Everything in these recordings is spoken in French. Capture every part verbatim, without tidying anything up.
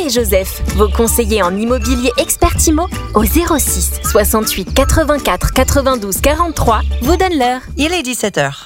et Joseph, vos conseillers en immobilier expert Imo, au zéro six soixante-huit quatre-vingt-quatre quatre-vingt-douze quarante-trois, vous donnent l'heure. Il est dix-sept heures.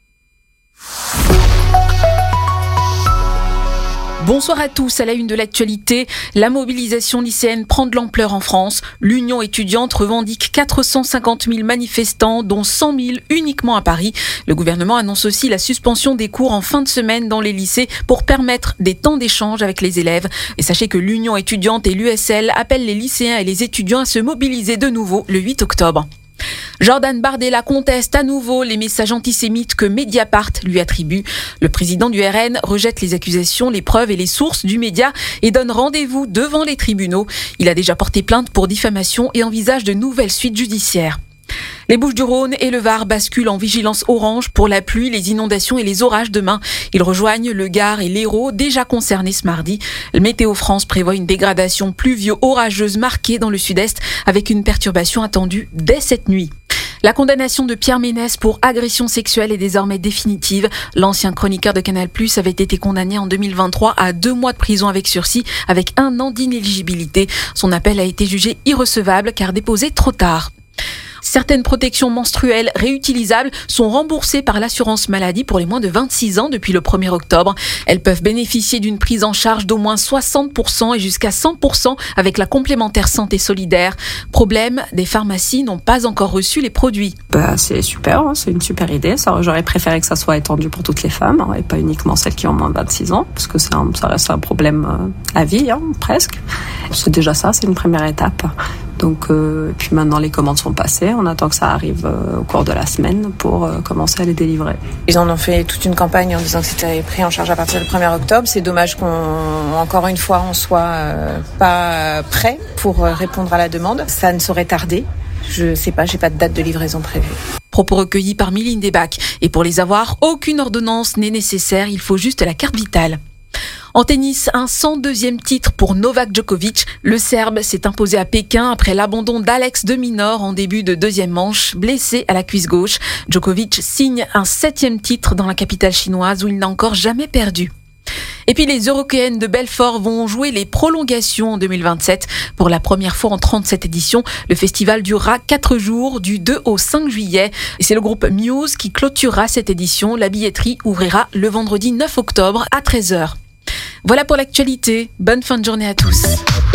Bonsoir à tous. À la une de l'actualité, la mobilisation lycéenne prend de l'ampleur en France. L'Union étudiante revendique quatre cent cinquante mille manifestants, dont cent mille uniquement à Paris. Le gouvernement annonce aussi la suspension des cours en fin de semaine dans les lycées pour permettre des temps d'échange avec les élèves. Et sachez que l'Union étudiante et l'U S L appellent les lycéens et les étudiants à se mobiliser de nouveau le huit octobre. Jordan Bardella conteste à nouveau les messages antisémites que Mediapart lui attribue. Le président du R N rejette les accusations, les preuves et les sources du média et donne rendez-vous devant les tribunaux. Il a déjà porté plainte pour diffamation et envisage de nouvelles suites judiciaires. Les Bouches-du-Rhône et le Var basculent en vigilance orange pour la pluie, les inondations et les orages demain. Ils rejoignent le Gard et l'Hérault, déjà concernés ce mardi. Le Météo France prévoit une dégradation pluvio-orageuse marquée dans le sud-est avec une perturbation attendue dès cette nuit. La condamnation de Pierre Ménès pour agression sexuelle est désormais définitive. L'ancien chroniqueur de Canal plus, avait été condamné en deux mille vingt-trois à deux mois de prison avec sursis, avec un an d'inéligibilité. Son appel a été jugé irrecevable car déposé trop tard. Certaines protections menstruelles réutilisables sont remboursées par l'assurance maladie pour les moins de vingt-six ans depuis le premier octobre. Elles peuvent bénéficier d'une prise en charge d'au moins soixante pour cent et jusqu'à cent pour cent avec la complémentaire santé solidaire. Problème, des pharmacies n'ont pas encore reçu les produits. Bah, c'est super, hein, c'est une super idée. Ça, j'aurais préféré que ça soit étendu pour toutes les femmes hein, et pas uniquement celles qui ont moins de vingt-six ans, parce que c'est un, ça reste un problème euh, à vie, hein, presque. C'est déjà ça, c'est une première étape. Donc, euh, puis maintenant les commandes sont passées, on attend que ça arrive euh, au cours de la semaine pour euh, commencer à les délivrer. Ils en ont fait toute une campagne en disant que c'était pris en charge à partir du premier octobre. C'est dommage qu'on, encore une fois, on soit euh, pas prêt pour répondre à la demande. Ça ne saurait tarder. Je sais pas, j'ai pas de date de livraison prévue. Propos recueillis par Mylène Debac. Et pour les avoir, aucune ordonnance n'est nécessaire, il faut juste la carte vitale. En tennis, un cent deuxième titre pour Novak Djokovic. Le Serbe s'est imposé à Pékin après l'abandon d'Alex de Minaur en début de deuxième manche, blessé à la cuisse gauche. Djokovic signe un septième titre dans la capitale chinoise où il n'a encore jamais perdu. Et puis les Eurockéennes de Belfort vont jouer les prolongations en deux mille vingt-sept. Pour la première fois en trente-sept éditions, le festival durera quatre jours du deux au cinq juillet. Et c'est le groupe Muse qui clôturera cette édition. La billetterie ouvrira le vendredi neuf octobre à treize heures. Voilà pour l'actualité. Bonne fin de journée à tous.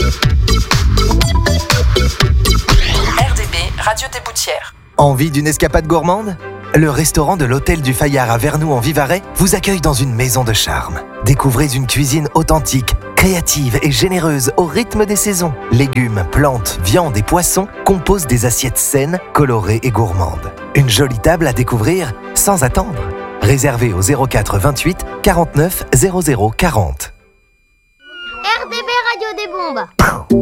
R D B, Radio des Boutières. Envie d'une escapade gourmande ? Le restaurant de l'Hôtel du Fayard à Vernoux en Vivarais vous accueille dans une maison de charme. Découvrez une cuisine authentique, créative et généreuse au rythme des saisons. Légumes, plantes, viandes et poissons composent des assiettes saines, colorées et gourmandes. Une jolie table à découvrir sans attendre. Réservez au zéro quatre vingt-huit quarante-neuf zéro zéro quarante. R D B Radio des Bombes.